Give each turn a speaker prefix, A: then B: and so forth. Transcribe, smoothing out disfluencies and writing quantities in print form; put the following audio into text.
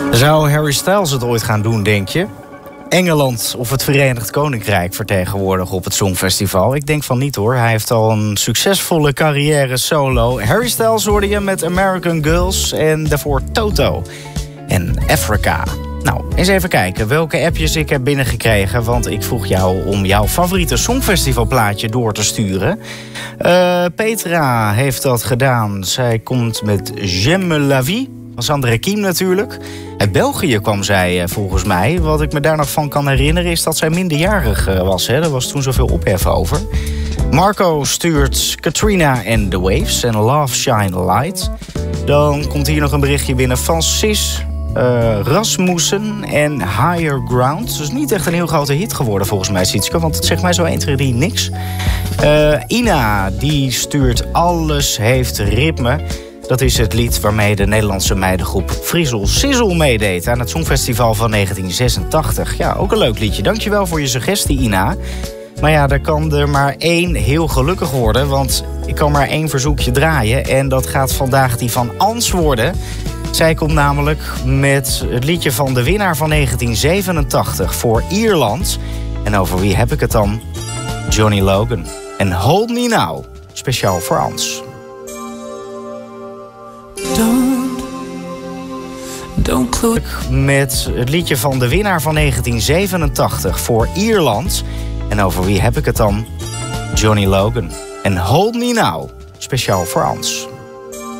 A: Zou Harry Styles het ooit gaan doen, denk je? Engeland of het Verenigd Koninkrijk vertegenwoordigen op het Songfestival? Ik denk van niet hoor. Hij heeft al een succesvolle carrière solo. Harry Styles hoorde je met American Girls en daarvoor Toto en Africa. Nou, eens even kijken welke appjes ik heb binnengekregen. Want ik vroeg jou om jouw favoriete Songfestivalplaatje door te sturen. Petra heeft dat gedaan. Zij komt met J'aime la vie. Van Sandra Kiem natuurlijk. Uit België kwam zij volgens mij. Wat ik me daar nog van kan herinneren is dat zij minderjarig was. Hè? Daar was toen zoveel ophef over. Marco stuurt Katrina and the Waves en Love Shine Light. Dan komt hier nog een berichtje binnen van Sis Rasmussen en Higher Ground. Dus niet echt een heel grote hit geworden volgens mij, Sietske. Want het zegt mij zo 1, 2, 3 niks. Ina, die stuurt Alles heeft ritme. Dat is het lied waarmee de Nederlandse meidengroep Frizzle Sizzle meedeed aan het Songfestival van 1986. Ja, ook een leuk liedje. Dankjewel voor je suggestie, Ina. Maar ja, er kan er maar 1 heel gelukkig worden, want ik kan maar 1 verzoekje draaien. En dat gaat vandaag die van Ans worden. Zij komt namelijk met het liedje van de winnaar van 1987 voor Ierland. En over wie heb ik het dan? Johnny Logan. En Hold Me Now, speciaal voor Ans. Met het liedje van de winnaar van 1987 voor Ierland. En over wie heb ik het dan? Johnny Logan. En Hold Me Now, speciaal voor Ans.